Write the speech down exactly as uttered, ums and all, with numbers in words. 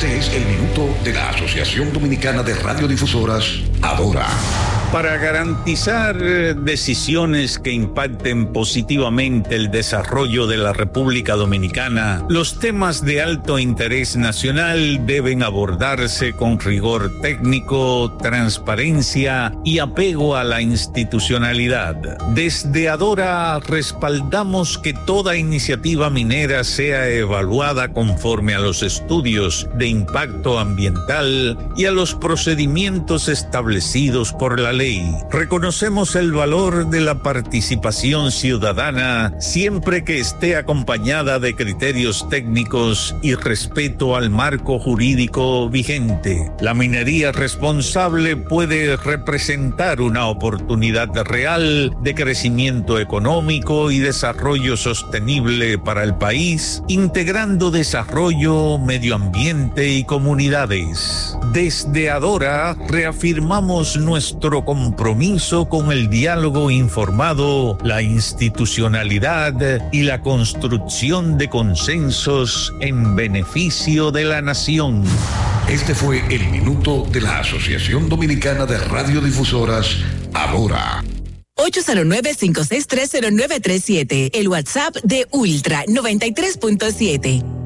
Este es el minuto de la Asociación Dominicana de Radiodifusoras, Adora. Para garantizar decisiones que impacten positivamente el desarrollo de la República Dominicana, los temas de alto interés nacional deben abordarse con rigor técnico, transparencia y apego a la institucionalidad. Desde Adora respaldamos que toda iniciativa minera sea evaluada conforme a los estudios de impacto ambiental y a los procedimientos establecidos por la ley. Reconocemos el valor de la participación ciudadana siempre que esté acompañada de criterios técnicos y respeto al marco jurídico vigente. La minería responsable puede representar una oportunidad real de crecimiento económico y desarrollo sostenible para el país, integrando desarrollo, medio ambiente y comunidades. Desde Adora reafirmamos nuestro compromiso con el diálogo informado, la institucionalidad y la construcción de consensos en beneficio de la nación. Este fue el minuto de la Asociación Dominicana de Radiodifusoras, Adora. ocho cero nueve, cinco seis tres, cero nueve tres siete, el WhatsApp de Ultra noventa y tres punto siete.